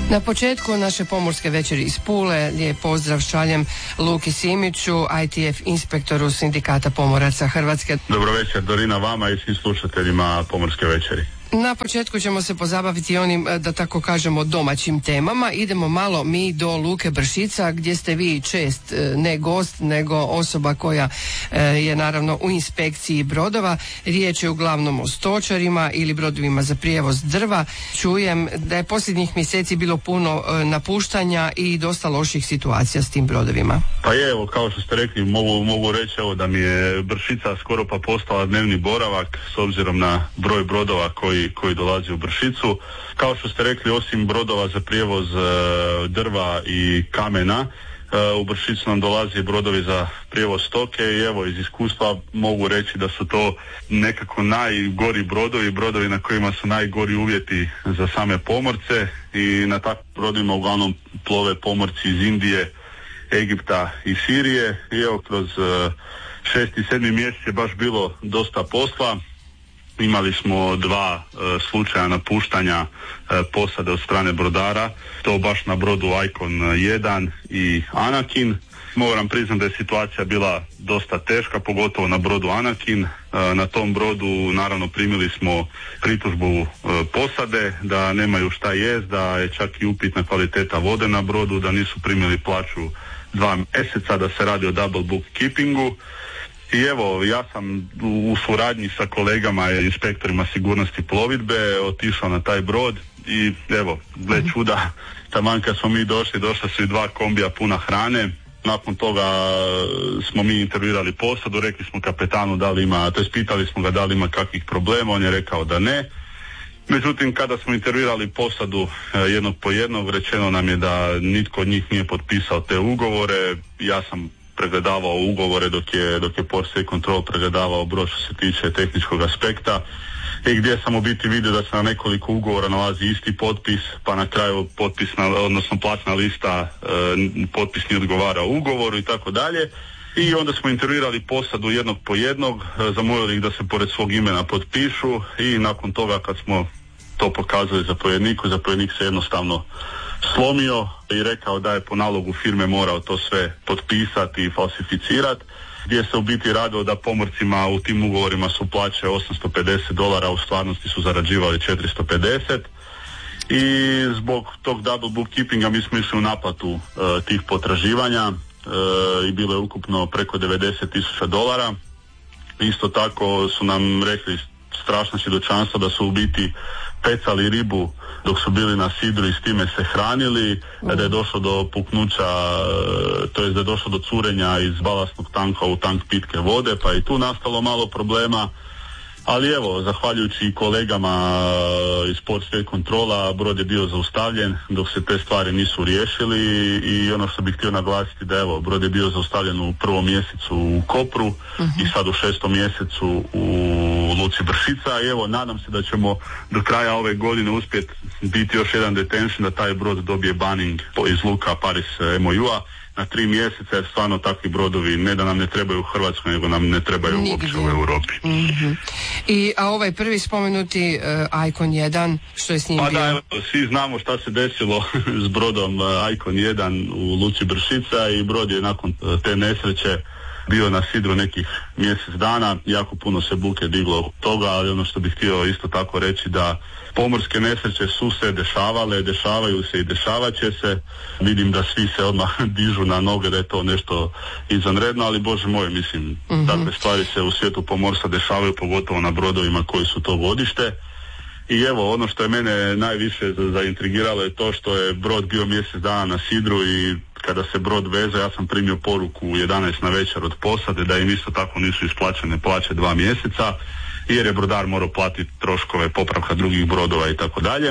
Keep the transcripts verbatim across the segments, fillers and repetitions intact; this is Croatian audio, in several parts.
Na početku naše pomorske večeri iz Pule lijep pozdrav šaljem Luki Simiću, I T F inspektoru Sindikata pomoraca Hrvatske. Dobro večer Dorina vama i svim slušateljima pomorske večeri. Na početku ćemo se pozabaviti onim, da tako kažemo, domaćim temama. Idemo malo mi do Luke Bršica, gdje ste vi čest, ne gost, nego osoba koja je naravno u inspekciji brodova. Riječ je uglavnom o stočarima ili brodovima za prijevoz drva. Čujem da je posljednjih mjeseci bilo puno napuštanja i dosta loših situacija s tim brodovima. Pa je, evo, kao što ste rekli, mogu, mogu reći evo, da mi je Bršica skoro pa postala dnevni boravak s obzirom na broj brodova koji koji dolazi u Bršicu. Kao što ste rekli, osim brodova za prijevoz e, drva i kamena, e, u Bršicu nam dolazi brodovi za prijevoz stoke i evo, iz iskustva mogu reći da su to nekako najgori brodovi, brodovi na kojima su najgori uvjeti za same pomorce i na takvim brodovima uglavnom plove pomorci iz Indije, Egipta i Sirije i evo, kroz e, šesti i sedmi mjesec je baš bilo dosta posla. Imali smo dva e, slučaja napuštanja e, posade od strane brodara, to baš na brodu Icon jedan i Anakin. Moram priznati da je situacija bila dosta teška, pogotovo na brodu Anakin. E, na tom brodu naravno primili smo pritužbu e, posade da nemaju šta jest, da je čak i upitna kvaliteta vode na brodu, da nisu primili plaću dva mjeseca, da se radi o double bookkeepingu. I evo, ja sam u suradnji sa kolegama i inspektorima sigurnosti plovidbe otišao na taj brod i evo, gle čuda, taman kad smo mi došli, došla su i dva kombija puna hrane. Nakon toga smo mi intervjuirali posadu, rekli smo kapetanu da li ima, to jest pitali smo ga da li ima kakvih problema, on je rekao da ne. Međutim, kada smo intervjuirali posadu jednog po jednog, rečeno nam je da nitko od njih nije potpisao te ugovore. Ja sam pregledavao ugovore dok je, dok je Port State Control pregledavao brod što se tiče tehničkog aspekta i gdje sam u biti vidio da se na nekoliko ugovora nalazi isti potpis, pa na kraju potpisna, odnosno platna lista, e, potpis nije odgovarao ugovoru i tako dalje. I onda smo intervjuirali posadu jednog po jednog, e, zamolili ih da se pored svog imena potpišu i nakon toga kad smo to pokazali zapovjedniku, zapovjednik se jednostavno slomio i rekao da je po nalogu firme morao to sve potpisati i falsificirati, gdje se u biti radilo da pomorcima u tim ugovorima su plaće osamsto pedeset dolara, u stvarnosti su zarađivali četiristo pedeset i zbog tog double bookkeepinga mi smo išli u naplatu uh, tih potraživanja uh, i bilo je ukupno preko devedeset tisuća dolara. Isto tako su nam rekli strašna svjedočanstva da su u biti pecali ribu dok su bili na sidru i s time se hranili, da je došlo do puknuća, to jest da je došlo do curenja iz balastnog tanka u tank pitke vode, pa je i tu nastalo malo problema. Ali evo, zahvaljujući kolegama iz Port State Controla, brod je bio zaustavljen dok se te stvari nisu riješili i ono što bih htio naglasiti da evo, brod je bio zaustavljen u prvom mjesecu u Kopru uh-huh. i sad u šestom mjesecu u Luci Bršica i evo, nadam se da ćemo do kraja ove godine uspjeti biti još jedan detention da taj brod dobije banning iz luka Paris M O U-a na tri mjeseca, jer stvarno takvi brodovi ne da nam ne trebaju u Hrvatskoj, nego nam ne trebaju nigdje uopće u Europi. Mm-hmm. I, a ovaj prvi spomenuti uh, Icon jedan, što je s njim pa bio? Da, evo, svi znamo šta se desilo s brodom uh, Icon jedan u Luci Bršica i brod je nakon uh, te nesreće bio na sidru nekih mjesec dana, jako puno se buke diglo od toga, ali ono što bih htio isto tako reći da pomorske nesreće su se dešavale, dešavaju se i dešavat će se. Vidim da svi se odmah dižu na noge da je to nešto izvanredno, ali Bože moj, mislim, mm-hmm. takve stvari se u svijetu pomorstva dešavaju, pogotovo na brodovima koji su to vodište. I evo, ono što je mene najviše zaintrigiralo je to što je brod bio mjesec dana na sidru i kada se brod vezao, ja sam primio poruku u jedanaest na večer od posade da im isto tako nisu isplaćene plaće dva mjeseca, jer je brodar morao platiti troškove popravka drugih brodova i tako dalje.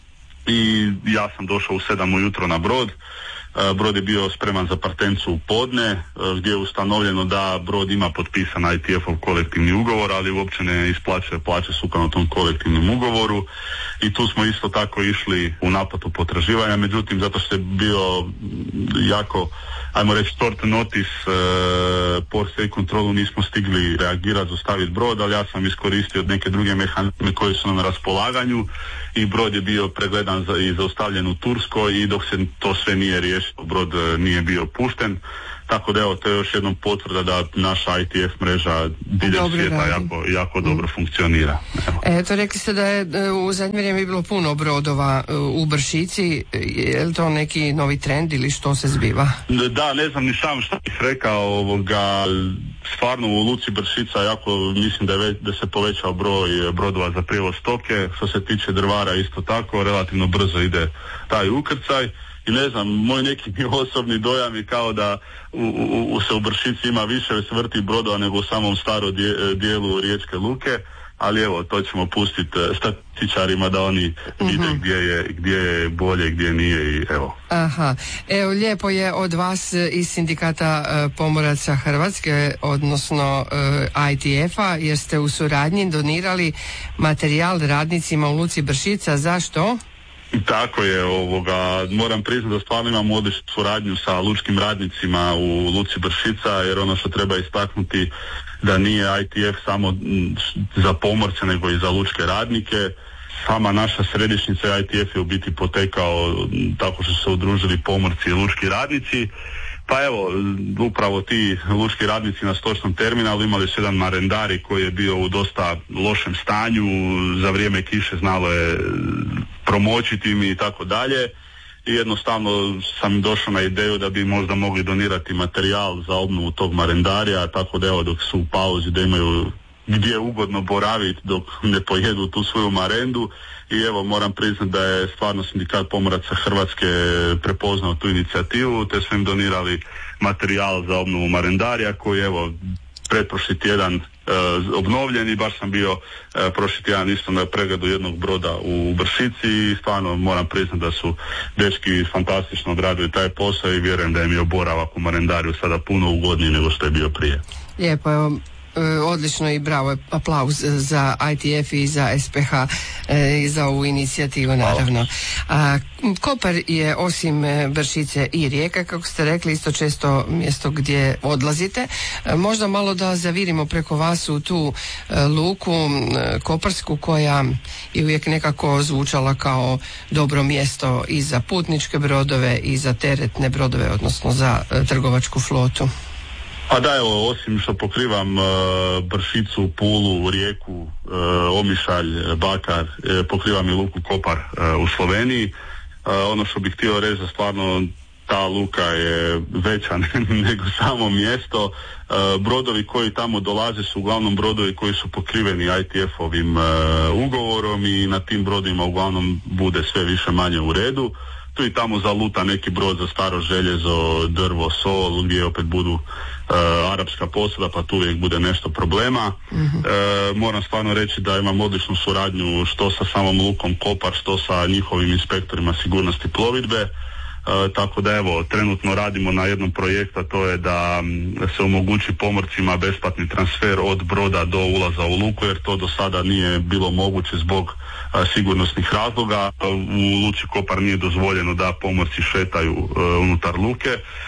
I ja sam došao u sedam ujutro na brod. Brod je bio spreman za partencu u podne, gdje je ustanovljeno da brod ima potpisan I T F-ov kolektivni ugovor, ali uopće ne isplaćuje plaće sukladno tom kolektivnom ugovoru. I tu smo isto tako išli u naplatu potraživanja, međutim zato što je bio jako, ajmo reći, short notice, uh, Port State Controlu nismo stigli reagirati, zaustaviti brod, ali ja sam iskoristio neke druge mehanizme koje su nam na raspolaganju i brod je bio pregledan za, i zaustavljen u Turskoj i dok se to sve nije riješilo, brod nije bio pušten. Tako da evo, to je još jednom potvrda da naša I T F mreža diljem svijeta jako, jako mm. dobro funkcionira. Evo. Eto, rekli ste da je u zadnje vrijeme bilo puno brodova u Bršici. Je li to neki novi trend ili što se zbiva? Da, ne znam ni sam što bih rekao. Ovoga, stvarno u luci Bršica jako mislim da, je već, da se povećao broj brodova za prijevoz stoke. Što se tiče drvara isto tako, relativno brzo ide taj ukrcaj. I ne znam, moj neki osobni dojam je kao da u, u, u se u Bršici ima više vrti brodova nego u samom starom dje, dijelu riječke luke, ali evo, to ćemo pustiti statističarima da oni vide mm-hmm. gdje je, gdje je bolje, gdje nije i evo. Aha, evo lijepo je od vas iz Sindikata uh, pomoraca Hrvatske, odnosno uh, I T F-a, jer ste u suradnji donirali materijal radnicima u luci Bršica. Zašto? Tako je, ovoga, moram priznati da stvarno imamo odličnu suradnju sa lučkim radnicima u luci Bršica, jer ono što treba istaknuti da nije I T F samo za pomorce nego i za lučke radnike. Sama naša središnjica I T F je u biti potekao tako što su se udružili pomorci i lučki radnici. Pa evo, upravo ti lučki radnici na stočnom terminalu imali su jedan marendari koji je bio u dosta lošem stanju, za vrijeme kiše znalo je promočiti mi i tako dalje. I jednostavno sam došao na ideju da bi možda mogli donirati materijal za obnovu tog marendarija, tako da evo dok su u pauzi da imaju gdje ugodno boraviti dok ne pojedu tu svoju marendu. I evo moram priznati da je stvarno Sindikat pomoraca Hrvatske prepoznao tu inicijativu, te su im donirali materijal za obnovu marendarija koji evo pretprošli tjedan e, obnovljen i baš sam bio e, prošli tjedan isto na pregledu jednog broda u Bršici i stvarno moram priznati da su dečki fantastično odradili taj posao i vjerujem da im je boravak u marendariju sada puno ugodniji nego što je bio prije. Lijepo, evo. Odlično i bravo, aplauz za I T F i za S P H i za ovu inicijativu naravno. A, Kopar je osim Bršice i Rijeka, kako ste rekli, isto često mjesto gdje odlazite. Možda malo da zavirimo preko vas u tu luku koparsku koja je uvijek nekako zvučala kao dobro mjesto i za putničke brodove i za teretne brodove, odnosno za trgovačku flotu. Pa da, evo, osim što pokrivam uh, Bršicu, Pulu, Rijeku, uh, Omišalj, Bakar, uh, pokrivam i luku Kopar uh, u Sloveniji. Uh, ono što bih htio reći da stvarno ta luka je veća nego samo mjesto. Uh, brodovi koji tamo dolaze su uglavnom brodovi koji su pokriveni I T F-ovim uh, ugovorom i na tim brodima uglavnom bude sve više manje u redu. Tu i tamo zaluta neki brod za staro željezo, drvo, sol, gdje opet budu Uh, arapska posada, pa tu uvijek bude nešto problema. Mm-hmm. Uh, moram stvarno reći da imam odličnu suradnju što sa samom lukom Kopar, što sa njihovim inspektorima sigurnosti plovidbe. Uh, tako da evo, trenutno radimo na jednom projektu, a to je da se omogući pomorcima besplatni transfer od broda do ulaza u luku, jer to do sada nije bilo moguće zbog uh, sigurnosnih razloga. U luci Kopar nije dozvoljeno da pomorci šetaju uh, unutar luke.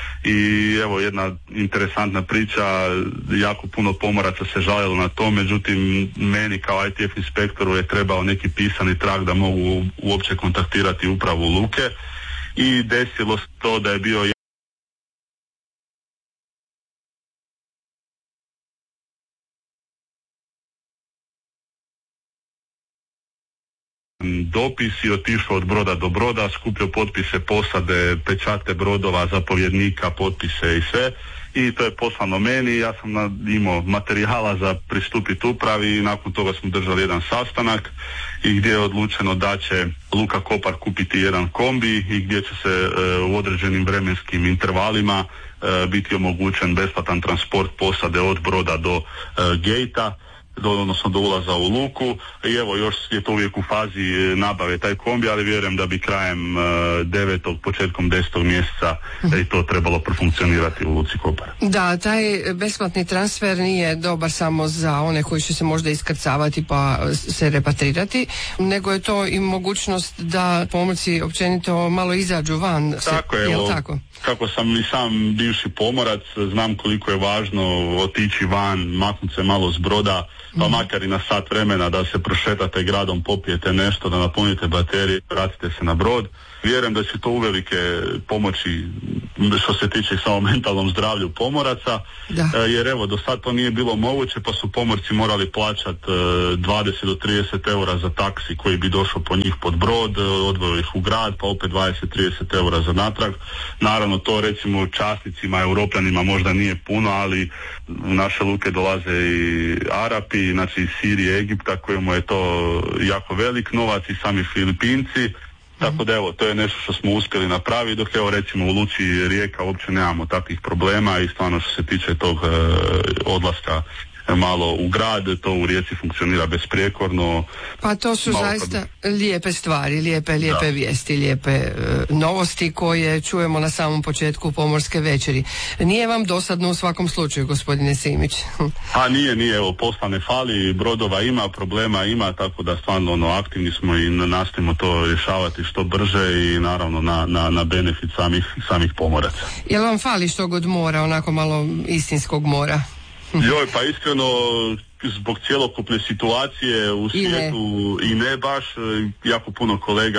I evo jedna interesantna priča, jako puno pomoraca se žalilo na to, međutim meni kao I T F inspektoru je trebao neki pisani trag da mogu uopće kontaktirati upravu luke i desilo se to da je bio dopis i otišao od broda do broda, skupio potpise posade, pečate brodova, zapovjednika, potpise i sve i to je poslano meni. Ja sam imao materijala za pristupiti upravi i nakon toga smo držali jedan sastanak i gdje je odlučeno da će luka Kopar kupiti jedan kombi i gdje će se e, u određenim vremenskim intervalima e, biti omogućen besplatan transport posade od broda do e, gejta, do, odnosno do ulaza u luku i evo još je to uvijek u fazi nabave taj kombi, ali vjerujem da bi krajem uh, devetog, početkom desetog mjeseca da i to trebalo profunkcionirati u luci Kopar. Da, taj besplatni transfer nije dobar samo za one koji će se možda iskrcavati pa se repatrirati, nego je to i mogućnost da pomorci općenito malo izađu van. Tako je, evo, tako? Kako sam i sam bivši pomorac, znam koliko je važno otići van, maknuti se malo s broda, pa makar i na sat vremena da se prošetate gradom, popijete nešto, da napunite baterije, vratite se na brod. Vjerujem da će to uvelike pomoći što se tiče samo mentalnom zdravlju pomoraca, da. jer evo do sad to nije bilo moguće, pa su pomorci morali plaćati dvadeset do trideset eura za taksi koji bi došao po njih pod brod, odveo ih u grad, pa opet dvadeset do trideset eura za natrag. Naravno to recimo časnicima, europljanima možda nije puno, ali u naše luke dolaze i Arapi, znači iz Sirije, Egipta, kojemu je to jako velik novac, i sami Filipinci. Tako da evo, to je nešto što smo uspjeli napraviti, dok evo recimo u luci Rijeka uopće nemamo takvih problema, i stvarno što se tiče tog e, odlaska malo u grad, to u Rijeci funkcionira besprijekorno. Pa to su zaista kad... lijepe stvari, lijepe, lijepe da. vijesti, lijepe e, novosti koje čujemo na samom početku Pomorske večeri. Nije vam dosadno u svakom slučaju, gospodine Simić? A nije, nije, evo, posla ne fali, brodova ima, problema ima, tako da stvarno ono, aktivni smo i nastojimo to rješavati što brže i naravno na, na, na benefit samih, samih pomoraca. Jel vam fali što god mora, onako malo istinskog mora? Joj, pa iskreno, zbog cjelokupne situacije u svijetu i ne, i ne baš, jako puno kolega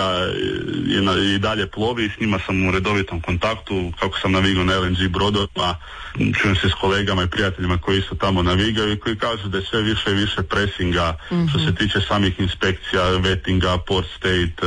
je na, i dalje plovi, s njima sam u redovitom kontaktu, kako sam navigao na L N G brodovima, čujem se s kolegama i prijateljima koji isto tamo navigaju i koji kažu da je sve više i više presinga, mm-hmm. što se tiče samih inspekcija, vettinga, port state,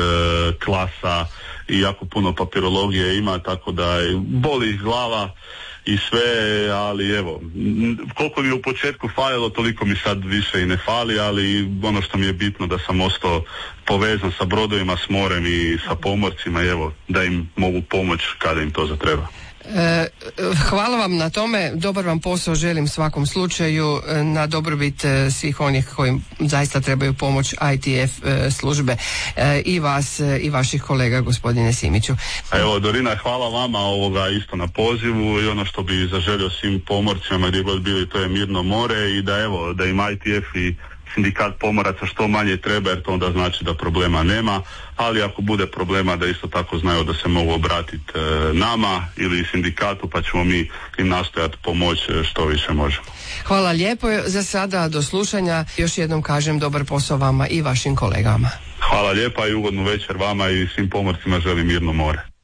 klasa i jako puno papirologije ima, tako da boli ih glava i sve, ali evo, koliko mi je u početku falilo, toliko mi sad više i ne fali, ali ono što mi je bitno da sam ostao povezan sa brodovima, s morem i sa pomorcima, i evo, da im mogu pomoći kada im to zatreba. E, hvala vam na tome, dobar vam posao želim svakom slučaju, na dobrobit svih onih koji zaista trebaju pomoć I T F službe, e, i vas i vaših kolega, gospodine Simiću. Evo Dorina, hvala vama ovoga isto na pozivu, i ono što bi zaželio svim pomorcima gdje god bili, to je mirno more, i da evo, da im I T F i sindikat pomoraca što manje treba, jer to onda znači da problema nema, ali ako bude problema da isto tako znaju da se mogu obratiti e, nama ili sindikatu, pa ćemo mi im nastojati pomoći što više možemo. Hvala lijepo za sada, do slušanja. Još jednom kažem dobar posao vama i vašim kolegama. Hvala lijepa i ugodnu večer vama i svim pomorcima želim mirno more.